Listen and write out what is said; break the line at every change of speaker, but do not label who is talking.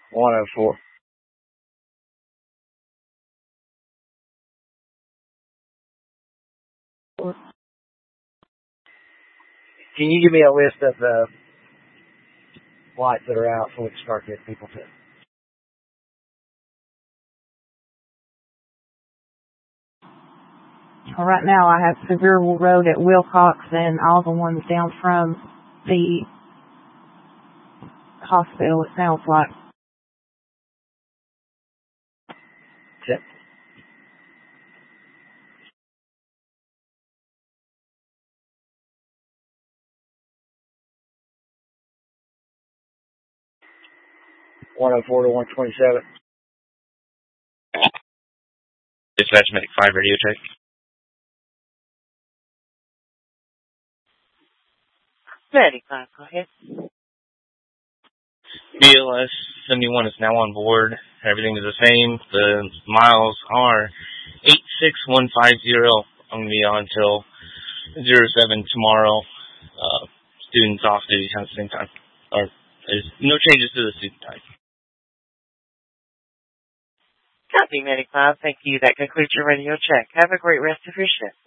104. Can you give me a list of the lights that are out so we can start getting people to?
Right now I have Sevierville Road at Wilcox and all the ones down from the hospital, it sounds like.
Check. (104 to 127).
Dispatch Medic 5 radio check.
Medic 5, go ahead.
BLS 71 is now on board. Everything is the same. The miles are 86150. I'm going to be on until 07 tomorrow. Students off duty at the same time. There's no changes to the student time.
Copy, Medic 5. Thank you. That concludes your radio check. Have a great rest of your shift.